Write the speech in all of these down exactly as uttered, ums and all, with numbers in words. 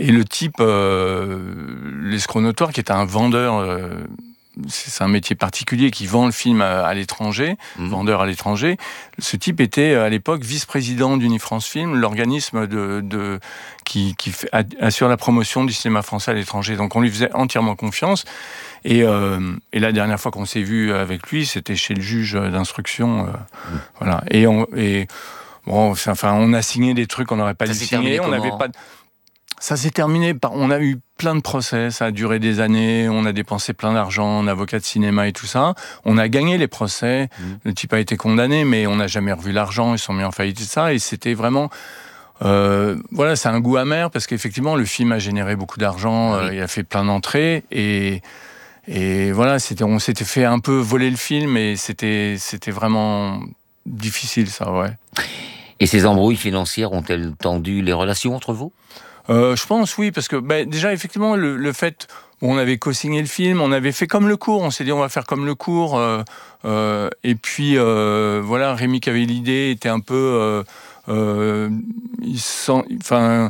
Et le type, euh, l'escroc-notoire, qui était un vendeur, euh, c'est un métier particulier qui vend le film à, à l'étranger, mmh. vendeur à l'étranger. Ce type était à l'époque vice-président d'Unifrance Film, l'organisme de, de, qui, qui fait, assure la promotion du cinéma français à l'étranger. Donc on lui faisait entièrement confiance. Et, euh, et la dernière fois qu'on s'est vu avec lui, c'était chez le juge d'instruction. Euh, mmh. Voilà. Et, on, et bon, enfin, on a signé des trucs qu'on n'aurait pas dû signer. On n'avait pas. Ça s'est terminé par. On a eu plein de procès, ça a duré des années. On a dépensé plein d'argent en avocat de cinéma et tout ça. On a gagné les procès. Mmh. Le type a été condamné, mais on n'a jamais revu l'argent. Ils sont mis en faillite et tout ça. Et c'était vraiment. Euh, voilà, c'est un goût amer parce qu'effectivement, le film a généré beaucoup d'argent. Oui. Euh, il a fait plein d'entrées et. Et voilà, c'était, on s'était fait un peu voler le film et c'était, c'était vraiment difficile, ça, ouais. Et ces embrouilles financières ont-elles tendu les relations entre vous ? euh, Je pense, oui, parce que bah, déjà, effectivement, le, le fait... On avait co-signé le film, on avait fait comme le cours, on s'est dit on va faire comme le cours. Euh, euh, et puis, euh, voilà, Rémi qui avait l'idée était un peu... Euh, euh, il sent... Enfin...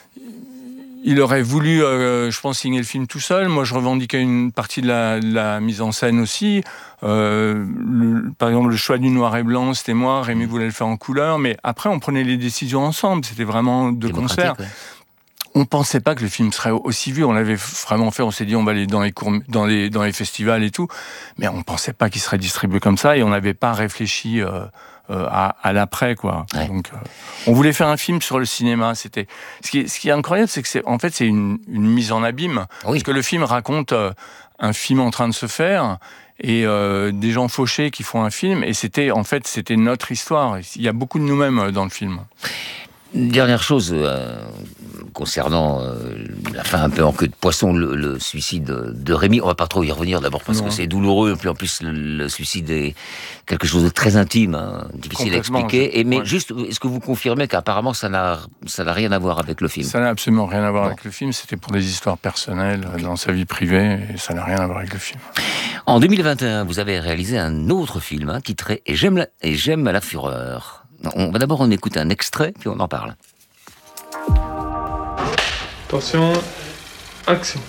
Il aurait voulu, euh, je pense, signer le film tout seul. Moi, je revendiquais une partie de la, de la mise en scène aussi. Euh, le, par exemple, le choix du noir et blanc, c'était moi. Rémi voulait le faire en couleur. Mais après, on prenait les décisions ensemble. C'était vraiment de concert. Ouais. On pensait pas que le film serait aussi vu. On l'avait vraiment fait. On s'est dit, on va aller dans les cours, dans les, dans les festivals et tout. Mais on pensait pas qu'il serait distribué comme ça. Et on n'avait pas réfléchi... Euh, Euh, à, à l'après, quoi. Ouais. Donc, euh, on voulait faire un film sur le cinéma. C'était ce qui est, ce qui est incroyable, c'est que c'est en fait c'est une, une mise en abîme, oui. Parce que le film raconte euh, un film en train de se faire et euh, des gens fauchés qui font un film. Et c'était en fait c'était notre histoire. Il y a beaucoup de nous-mêmes dans le film. Dernière chose euh, concernant euh, la fin un peu en queue de poisson, le, le suicide de Rémi. On va pas trop y revenir d'abord parce non. que c'est douloureux, et puis en plus le, le suicide est quelque chose de très intime, hein, difficile à expliquer. Et, mais ouais. juste, est-ce que vous confirmez qu'apparemment ça n'a, ça n'a rien à voir avec le film ? Ça n'a absolument rien à voir bon. avec le film. C'était pour des histoires personnelles okay. dans sa vie privée et ça n'a rien à voir avec le film. En deux mille vingt et un, vous avez réalisé un autre film hein, titré Et j'aime la, et j'aime la fureur. On va d'abord en écouter un extrait, puis on en parle. Attention, action.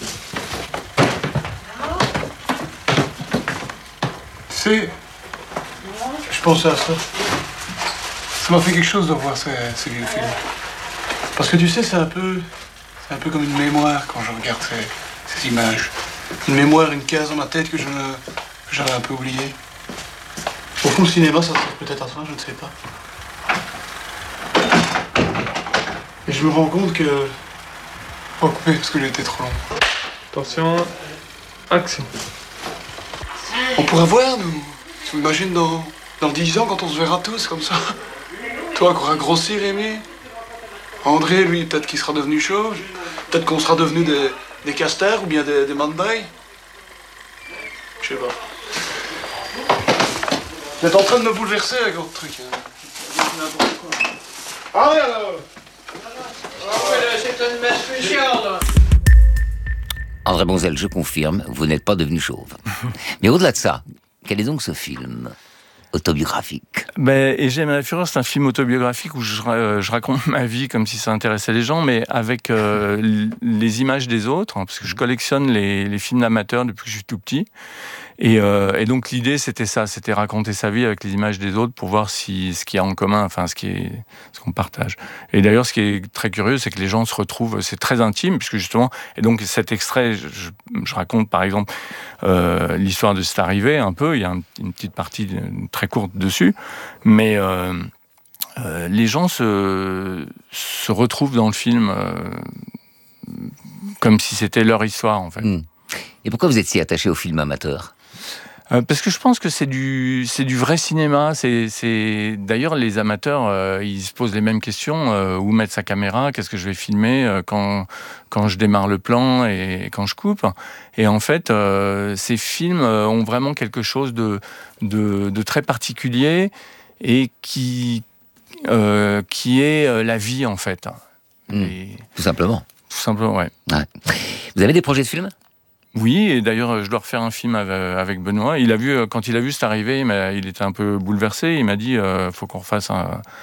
Tu sais, je pensais à ça. Ça m'a fait quelque chose de voir ces, ces vieux films. Parce que tu sais, c'est un peu, c'est un peu comme une mémoire quand je regarde ces, ces images. Une mémoire, une case dans ma tête que, je ne, que j'avais un peu oubliée. Au fond, le cinéma, ça sert peut-être à ça, je ne sais pas. Et je me rends compte que... Faut couper parce que j'étais trop long. Attention, action. On pourra voir, nous. Tu m'imagines dans, dans dix ans, quand on se verra tous comme ça. Toi qui auras grossi, Rémi. André, lui, peut-être qu'il sera devenu chauve. Peut-être qu'on sera devenu des, des casters ou bien des, des man-bails. Je sais pas. Vous êtes en train de me bouleverser avec votre truc. Hein. N'importe quoi. Allez alors. C'est une messe là. André Bonzel, je confirme, vous n'êtes pas devenu chauve. Mais au-delà de ça, quel est donc ce film autobiographique ? Ben, Et j'aime la fureur, c'est un film autobiographique où je, euh, je raconte ma vie comme si ça intéressait les gens, mais avec euh, les images des autres, hein, parce que je collectionne les, les films d'amateurs depuis que je suis tout petit. Et, euh, et donc l'idée c'était ça, c'était raconter sa vie avec les images des autres pour voir si ce qu'il y a en commun, enfin ce qui est ce qu'on partage. Et d'ailleurs ce qui est très curieux, c'est que les gens se retrouvent, c'est très intime puisque justement, et donc cet extrait, je, je raconte par exemple euh, l'histoire de cet arrivé un peu, il y a un, une petite partie très courte dessus, mais euh, euh, les gens se se retrouvent dans le film euh, comme si c'était leur histoire en fait. Mmh. Et pourquoi vous êtes si attaché au film amateur ? Euh, parce que je pense que c'est du c'est du vrai cinéma. C'est c'est d'ailleurs les amateurs euh, ils se posent les mêmes questions. Euh, où mettre sa caméra ? Qu'est-ce que je vais filmer euh, quand quand je démarre le plan et quand je coupe ? Et en fait, euh, ces films euh, ont vraiment quelque chose de de, de très particulier et qui euh, qui est euh, la vie en fait. Mmh. Et... Tout simplement. Tout simplement, ouais. ouais. Vous avez des projets de films ? Oui, et d'ailleurs, je dois refaire un film avec Benoît. Il a vu, quand il a vu cette arrivée, il, il était un peu bouleversé. Il m'a dit, euh, faut qu'on refasse un,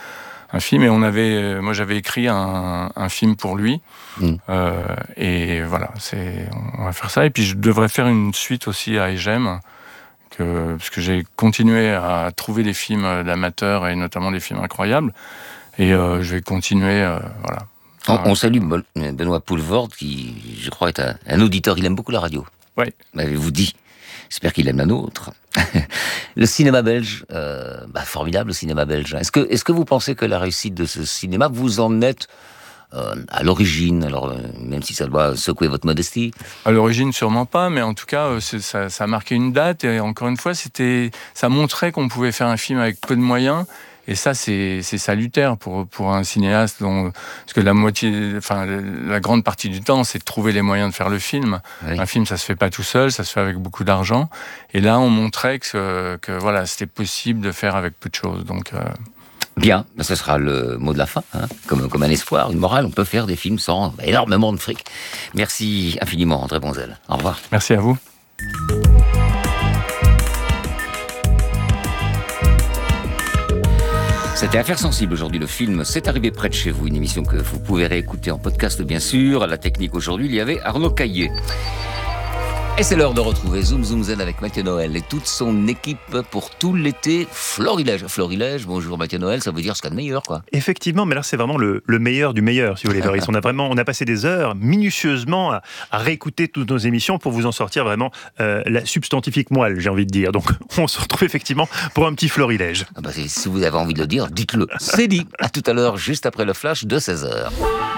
un film. Et on avait, moi, j'avais écrit un, un film pour lui. Mmh. Euh, et voilà, c'est, on va faire ça. Et puis, je devrais faire une suite aussi à Egem, que, parce que j'ai continué à trouver des films d'amateurs et notamment des films incroyables. Et euh, je vais continuer, euh, voilà. On, on salue Benoît Poulvord, qui, je crois, est un, un auditeur. Il aime beaucoup la radio. Oui. M'avez-vous dit. J'espère qu'il aime la nôtre. Le cinéma belge, euh, bah, formidable le cinéma belge. Est-ce que, est-ce que vous pensez que la réussite de ce cinéma, vous en êtes euh, à l'origine, alors euh, même si ça doit secouer votre modestie? À l'origine, sûrement pas, mais en tout cas, c'est, ça, ça a marqué une date. Et encore une fois, c'était, ça montrait qu'on pouvait faire un film avec peu de moyens. Et ça, c'est, c'est salutaire pour, pour un cinéaste, dont, parce que la moitié, enfin, la grande partie du temps, c'est de trouver les moyens de faire le film. Oui. Un film, ça se fait pas tout seul, ça se fait avec beaucoup d'argent. Et là, on montrait que, que voilà, c'était possible de faire avec peu de choses. Donc, euh... bien, ce sera le mot de la fin, hein, comme, comme un espoir, une morale. On peut faire des films sans énormément de fric. Merci infiniment, André Bonzel. Au revoir. Merci à vous. C'était Affaires sensibles aujourd'hui, le film C'est arrivé près de chez vous, une émission que vous pouvez réécouter en podcast bien sûr. À la technique aujourd'hui, il y avait Arnaud Caillé. Et c'est l'heure de retrouver Zoom Zoom Zen avec Mathieu Noël et toute son équipe pour tout l'été Florilège. Florilège, bonjour Mathieu Noël, ça veut dire ce qu'il y a de meilleur, quoi. Effectivement, mais là c'est vraiment le, le meilleur du meilleur, si vous voulez, Fabrice. On a vraiment, on a passé des heures minutieusement à, à réécouter toutes nos émissions pour vous en sortir vraiment euh, la substantifique moelle, j'ai envie de dire. Donc on se retrouve effectivement pour un petit Florilège. Ah bah, si vous avez envie de le dire, dites-le. C'est dit. À tout à l'heure, juste après le flash de seize heures.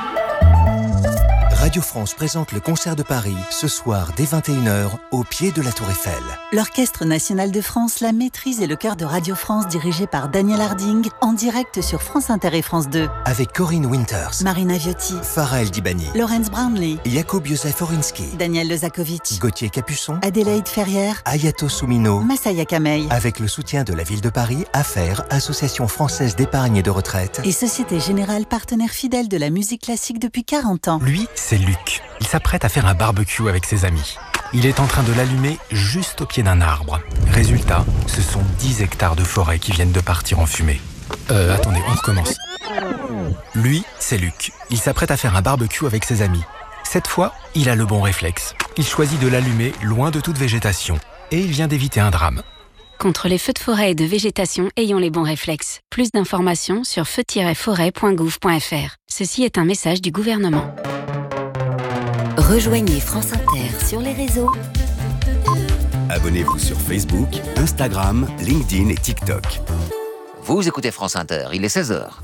Radio France présente le concert de Paris, ce soir dès vingt et une heures, au pied de la Tour Eiffel. L'Orchestre National de France, la maîtrise et le chœur de Radio France dirigé par Daniel Harding, en direct sur France Inter et France deux. Avec Corinne Winters, Marina Viotti, Farah El Dibani, Laurence Brownlee, Jakub Józef Oryński, Daniel Lezakovic, Gauthier Capuçon, Adélaïde Ferrière, Ayato Soumino, Massaya Kamei. Avec le soutien de la ville de Paris, Affaires, Association française d'épargne et de retraite. Et Société Générale, partenaire fidèle de la musique classique depuis quarante ans. Lui, c'est Luc. Il s'apprête à faire un barbecue avec ses amis. Il est en train de l'allumer juste au pied d'un arbre. Résultat, ce sont dix hectares de forêt qui viennent de partir en fumée. Euh, attendez, on recommence. Lui, c'est Luc. Il s'apprête à faire un barbecue avec ses amis. Cette fois, il a le bon réflexe. Il choisit de l'allumer loin de toute végétation. Et il vient d'éviter un drame. Contre les feux de forêt et de végétation, ayons les bons réflexes. Plus d'informations sur feu tiret forêt point gouv point f r. Ceci est un message du gouvernement. Rejoignez France Inter sur les réseaux. Abonnez-vous sur Facebook, Instagram, LinkedIn et TikTok. Vous écoutez France Inter, il est seize heures.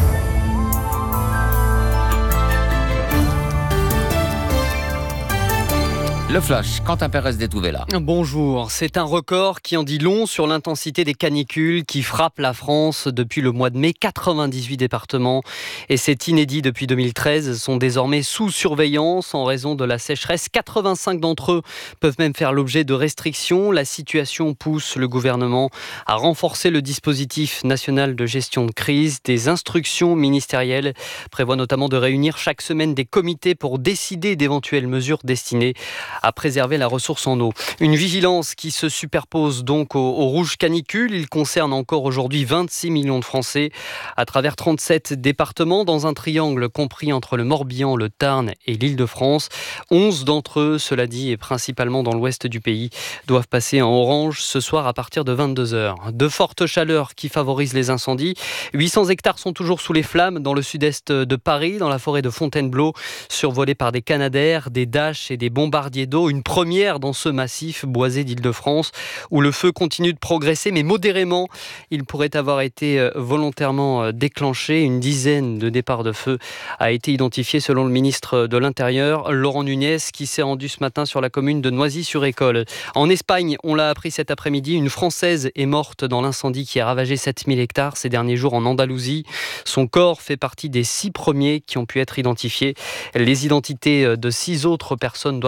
Le flash, Quentin Pérez d'Etouvela. Bonjour, c'est un record qui en dit long sur l'intensité des canicules qui frappent la France depuis le mois de mai. quatre-vingt-dix-huit départements, et c'est inédit depuis deux mille treize, sont désormais sous surveillance en raison de la sécheresse. quatre-vingt-cinq d'entre eux peuvent même faire l'objet de restrictions. La situation pousse le gouvernement à renforcer le dispositif national de gestion de crise. Des instructions ministérielles prévoient notamment de réunir chaque semaine des comités pour décider d'éventuelles mesures destinées à préserver la ressource en eau. Une vigilance qui se superpose donc au, au rouge canicule. Il concerne encore aujourd'hui vingt-six millions de Français à travers trente-sept départements dans un triangle compris entre le Morbihan, le Tarn et l'Île-de-France. onze d'entre eux, cela dit, et principalement dans l'ouest du pays, doivent passer en orange ce soir à partir de vingt-deux heures. De fortes chaleurs qui favorisent les incendies. huit cents hectares sont toujours sous les flammes dans le sud-est de Paris, dans la forêt de Fontainebleau, survolée par des canadaires, des Dash et des bombardiers d'eau. Une première dans ce massif boisé d'Île-de-France où le feu continue de progresser, mais modérément. Il pourrait avoir été volontairement déclenché. Une dizaine de départs de feu a été identifié selon le ministre de l'Intérieur, Laurent Nunez, qui s'est rendu ce matin sur la commune de Noisy-sur-École. En Espagne, on l'a appris cet après-midi, une Française est morte dans l'incendie qui a ravagé sept mille hectares ces derniers jours en Andalousie. Son corps fait partie des six premiers qui ont pu être identifiés. Les identités de six autres personnes doivent encore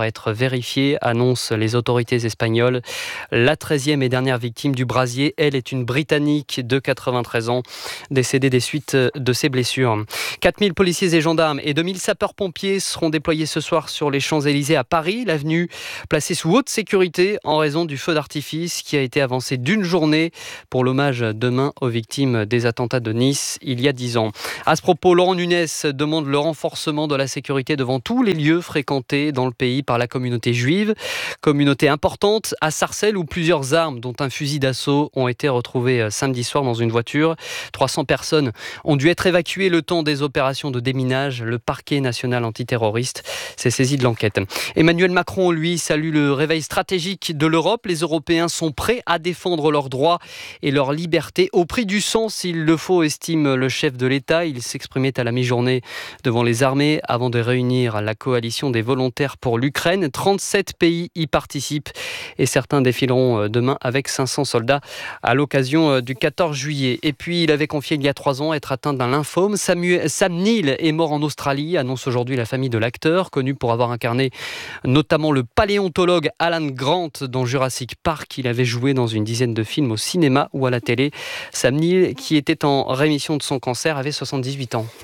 à être vérifiée, annoncent les autorités espagnoles. La treizième et dernière victime du brasier, elle est une Britannique de quatre-vingt-treize ans, décédée des suites de ses blessures. quatre mille policiers et gendarmes et deux mille sapeurs-pompiers seront déployés ce soir sur les Champs-Élysées à Paris. L'avenue placée sous haute sécurité en raison du feu d'artifice qui a été avancé d'une journée pour l'hommage demain aux victimes des attentats de Nice il y a dix ans. À ce propos, Laurent Nunez demande le renforcement de la sécurité devant tous les lieux fréquentés dans le pays par la communauté juive. Communauté importante à Sarcelles où plusieurs armes, dont un fusil d'assaut, ont été retrouvées samedi soir dans une voiture. trois cents personnes ont dû être évacuées le temps des opérations de déminage. Le parquet national antiterroriste s'est saisi de l'enquête. Emmanuel Macron, lui, salue le réveil stratégique de l'Europe. Les Européens sont prêts à défendre leurs droits et leur liberté au prix du sang s'il le faut, estime le chef de l'État. Il s'exprimait à la mi-journée devant les armées avant de réunir la coalition des volontaires pour l'Ukraine. trente-sept pays y participent et certains défileront demain avec cinq cents soldats à l'occasion du quatorze juillet. Et puis il avait confié il y a trois ans être atteint d'un lymphome. Samuel, Sam Neill est mort en Australie, annonce aujourd'hui la famille de l'acteur, connu pour avoir incarné notamment le paléontologue Alan Grant dans Jurassic Park. Il avait joué dans une dizaine de films au cinéma ou à la télé. Sam Neill, qui était en rémission de son cancer, avait soixante-dix-huit ans.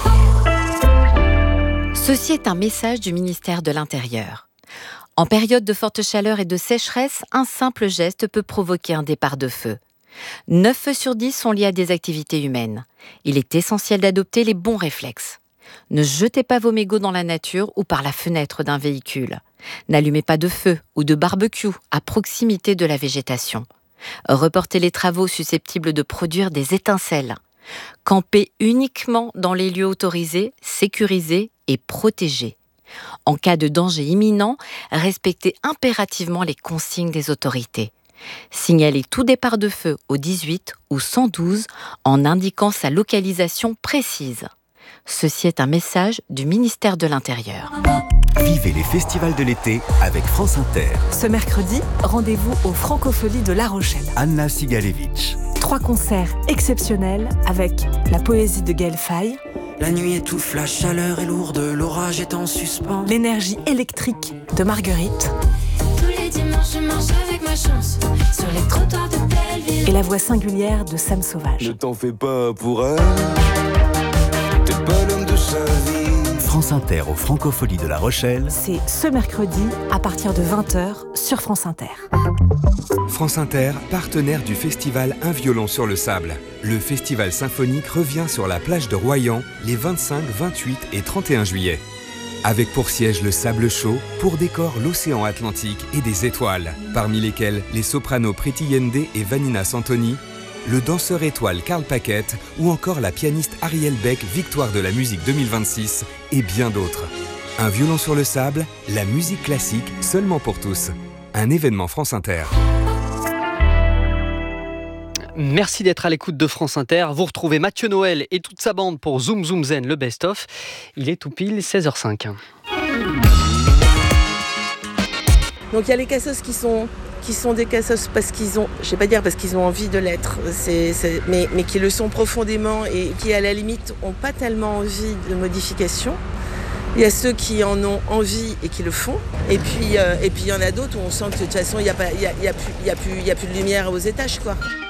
Ceci est un message du ministère de l'Intérieur. En période de forte chaleur et de sécheresse, un simple geste peut provoquer un départ de feu. neuf feux sur dix sont liés à des activités humaines. Il est essentiel d'adopter les bons réflexes. Ne jetez pas vos mégots dans la nature ou par la fenêtre d'un véhicule. N'allumez pas de feu ou de barbecue à proximité de la végétation. Reportez les travaux susceptibles de produire des étincelles. Campez uniquement dans les lieux autorisés, sécurisés et protégés. En cas de danger imminent, respectez impérativement les consignes des autorités. Signalez tout départ de feu au dix-huit ou cent douze en indiquant sa localisation précise. Ceci est un message du ministère de l'Intérieur. Vivez les festivals de l'été avec France Inter. Ce mercredi, rendez-vous aux Francopholies de La Rochelle. Anna Sigalevitch. Trois concerts exceptionnels avec la poésie de Gaël Faye. La nuit étouffe, la chaleur est lourde, l'orage est en suspens. L'énergie électrique de Marguerite. Tous les dimanches, je marche avec ma chance sur les trottoirs de Belleville. Et la voix singulière de Sam Sauvage. Ne t'en fais pas pour elle, t'es pas l'homme de sa vie. France Inter aux Francopholies de La Rochelle. C'est ce mercredi à partir de vingt heures sur France Inter. France Inter, partenaire du festival Un violon sur le sable. Le festival symphonique revient sur la plage de Royan les vingt-cinq, vingt-huit et trente et un juillet. Avec pour siège le sable chaud, pour décor l'océan Atlantique et des étoiles, parmi lesquelles les sopranos Priti Yende et Vanina Santoni, le danseur étoile Karl Paquette ou encore la pianiste Ariel Beck, victoire de la musique deux mille vingt-six et bien d'autres. Un violon sur le sable, la musique classique seulement pour tous. Un événement France Inter. Merci d'être à l'écoute de France Inter. Vous retrouvez Mathieu Noël et toute sa bande pour Zoom Zoom Zen, le best-of. Il est tout pile seize heures cinq. Donc il y a les cassos qui sont, qui sont des cassos parce qu'ils ont, je vais pas dire parce qu'ils ont envie de l'être, c'est, c'est, mais, mais qui le sont profondément et qui à la limite n'ont pas tellement envie de modification. Il y a ceux qui en ont envie et qui le font. Et puis, euh, et puis il y en a d'autres où on sent que de toute façon il n'y a, a, a, a, a, a plus de lumière aux étages, quoi.